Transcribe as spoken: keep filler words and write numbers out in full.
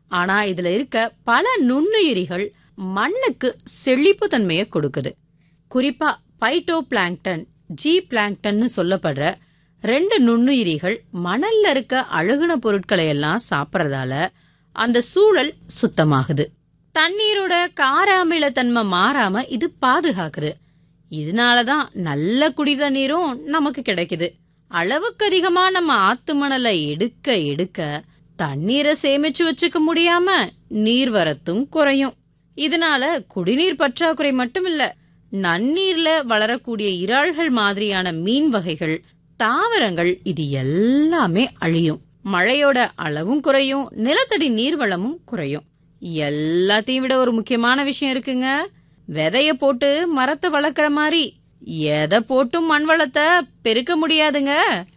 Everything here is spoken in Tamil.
ஆனா இதுல இருக்க பல நுண்ணுயிரிகள் மண்ணுக்கு செழிப்பு தன்மையை கொடுக்குது. குறிப்பா பைட்டோ பிளாங்டன், ஜி பிளாங்டன் சொல்லப்படுற ரெண்டு நுண்ணுயிரிகள் மணல்ல இருக்க அழுகுன பொருட்களை எல்லாம் சாப்பிடறதால அந்த சூழல் சுத்தமாகுது. தண்ணீரோட கார அமிலத்தன்மை மாறாம இது பாதுகாக்குது. இதனாலதான் நல்ல குடி தண்ணீரும் நமக்கு கிடைக்குது. அளவுக்கு அதிகமா நம்ம ஆத்து மணலை எடுக்க எடுக்க தண்ணீரை சேமிச்சு வச்சுக்க முடியாம நீர்வரத்தும் குறையும். இதனால குடிநீர் பற்றாக்குறை மட்டும் இல்ல, நன்னீர்ல வளரக்கூடிய இறால்கள் மாதிரியான மீன் வகைகள், தாவரங்கள் இது எல்லாமே அழியும். மழையோட அளவும் குறையும், நிலத்தடி நீர்வளமும் குறையும். எல்லாத்தையும் விட ஒரு முக்கியமான விஷயம் இருக்குங்க. விதைய போட்டு மரத்தை வளர்க்கற மாதிரி எதை போட்டும் மண் வளத்தை பெருக்க முடியாதுங்க.